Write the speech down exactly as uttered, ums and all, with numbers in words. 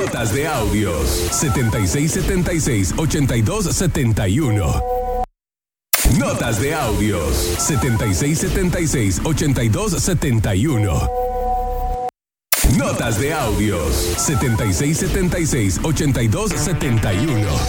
Notas de audios. setenta y seis setenta y seis, ochenta y dos setenta y uno. Notas de audios. setenta y seis setenta y seis, ochenta y dos setenta y uno. Notas de audios. setenta y seis setenta y seis, ochenta y dos setenta y uno.